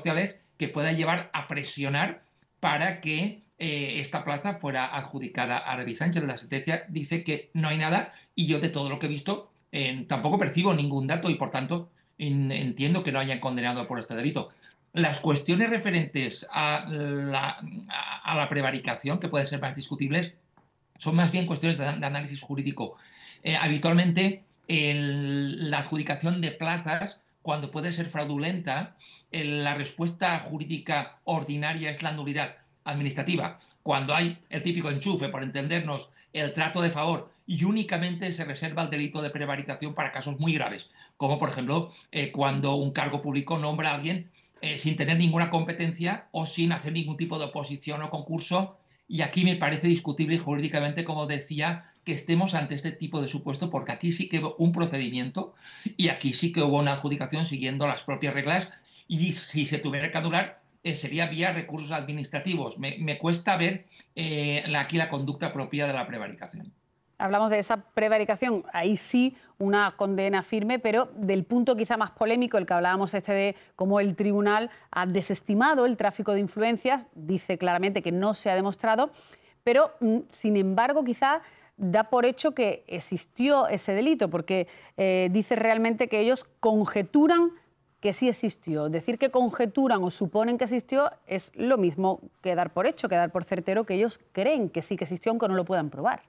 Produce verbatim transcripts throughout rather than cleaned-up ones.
sociales que pueda llevar a presionar para que eh, esta plaza fuera adjudicada a David Sánchez. La sentencia dice que no hay nada y yo de todo lo que he visto eh, tampoco percibo ningún dato y por tanto en, entiendo que no hayan condenado por este delito. Las cuestiones referentes a la, a, a la prevaricación, que pueden ser más discutibles, son más bien cuestiones de, de análisis jurídico. Eh, habitualmente, el, la adjudicación de plazas, cuando puede ser fraudulenta, el, la respuesta jurídica ordinaria es la nulidad administrativa. Cuando hay el típico enchufe, por entendernos, el trato de favor, y únicamente se reserva el delito de prevaricación para casos muy graves, como por ejemplo eh, cuando un cargo público nombra a alguien eh, sin tener ninguna competencia o sin hacer ningún tipo de oposición o concurso. Y aquí me parece discutible jurídicamente, como decía, que estemos ante este tipo de supuesto, porque aquí sí que hubo un procedimiento y aquí sí que hubo una adjudicación siguiendo las propias reglas y si se tuviera que anular eh, sería vía recursos administrativos. Me, me cuesta ver eh, la, aquí la conducta propia de la prevaricación. Hablamos de esa prevaricación, ahí sí una condena firme, pero del punto quizá más polémico, el que hablábamos este de cómo el tribunal ha desestimado el tráfico de influencias, dice claramente que no se ha demostrado, pero sin embargo quizá da por hecho que existió ese delito, porque eh, dice realmente que ellos conjeturan que sí existió. Decir que conjeturan o suponen que existió es lo mismo que dar por hecho, que dar por certero que ellos creen que sí que existió aunque no lo puedan probar.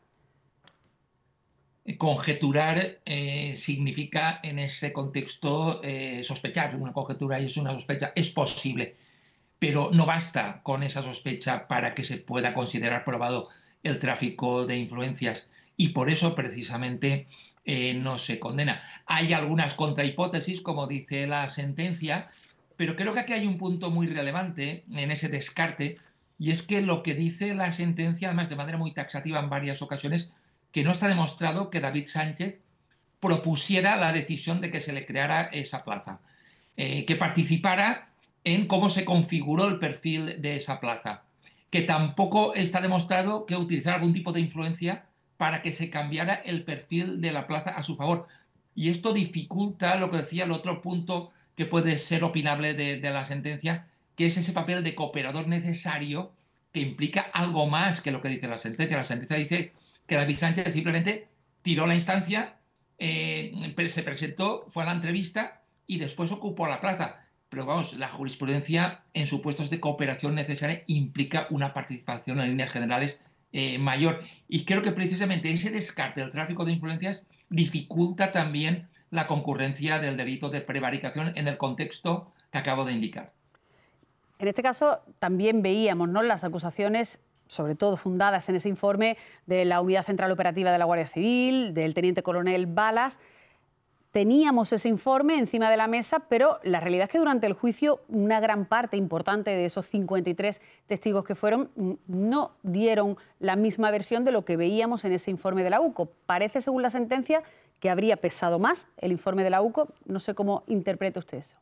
Conjeturar eh, significa en ese contexto eh, sospechar. Una conjetura y es una sospecha. Es posible, pero no basta con esa sospecha para que se pueda considerar probado el tráfico de influencias y por eso precisamente eh, no se condena. Hay algunas contrahipótesis, como dice la sentencia, pero creo que aquí hay un punto muy relevante en ese descarte y es que lo que dice la sentencia, además de manera muy taxativa en varias ocasiones, que no está demostrado que David Sánchez propusiera la decisión de que se le creara esa plaza, eh, que participara en cómo se configuró el perfil de esa plaza, que tampoco está demostrado que utilizara algún tipo de influencia para que se cambiara el perfil de la plaza a su favor. Y esto dificulta lo que decía el otro punto que puede ser opinable de, de la sentencia, que es ese papel de cooperador necesario que implica algo más que lo que dice la sentencia. La sentencia dice que David Sánchez simplemente tiró la instancia, eh, se presentó, fue a la entrevista y después ocupó la plaza. Pero vamos, la jurisprudencia en supuestos de cooperación necesaria implica una participación en líneas generales eh, mayor. Y creo que precisamente ese descarte del tráfico de influencias dificulta también la concurrencia del delito de prevaricación en el contexto que acabo de indicar. En este caso también veíamos, ¿no?, las acusaciones, sobre todo fundadas en ese informe de la Unidad Central Operativa de la Guardia Civil, del teniente coronel Balas. Teníamos ese informe encima de la mesa, pero la realidad es que durante el juicio una gran parte importante de esos cincuenta y tres testigos que fueron no dieron la misma versión de lo que veíamos en ese informe de la U C O. Parece, según la sentencia, que habría pesado más el informe de la U C O. No sé cómo interpreta usted eso.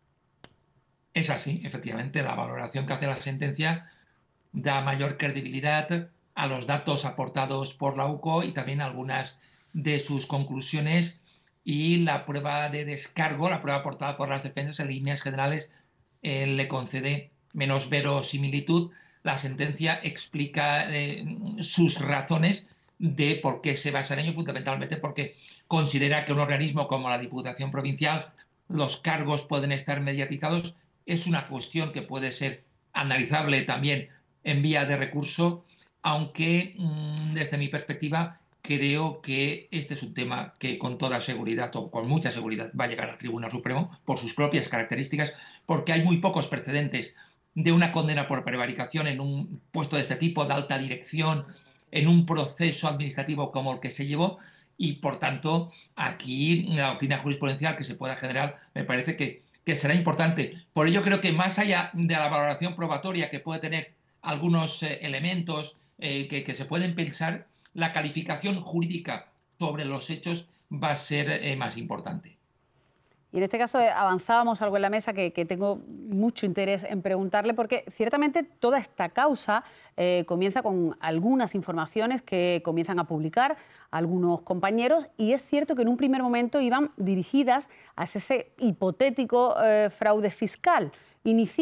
Es así, efectivamente, la valoración que hace la sentencia da mayor credibilidad a los datos aportados por la U C O y también algunas de sus conclusiones y la prueba de descargo, la prueba aportada por las defensas en líneas generales eh, le concede menos verosimilitud. La sentencia explica eh, sus razones de por qué se basa en ello, fundamentalmente porque considera que un organismo como la Diputación Provincial, los cargos pueden estar mediatizados. Es una cuestión que puede ser analizable también en vía de recurso, aunque desde mi perspectiva creo que este es un tema que con toda seguridad o con mucha seguridad va a llegar al Tribunal Supremo por sus propias características, porque hay muy pocos precedentes de una condena por prevaricación en un puesto de este tipo, de alta dirección, en un proceso administrativo como el que se llevó, y por tanto aquí la doctrina jurisprudencial que se pueda generar me parece que, que será importante. Por ello creo que más allá de la valoración probatoria que puede tener algunos eh, elementos eh, que, que se pueden pensar, la calificación jurídica sobre los hechos va a ser eh, más importante. Y en este caso eh, avanzábamos algo en la mesa que, que tengo mucho interés en preguntarle, porque ciertamente toda esta causa eh, comienza con algunas informaciones que comienzan a publicar algunos compañeros, y es cierto que en un primer momento iban dirigidas a ese hipotético eh, fraude fiscal. Inici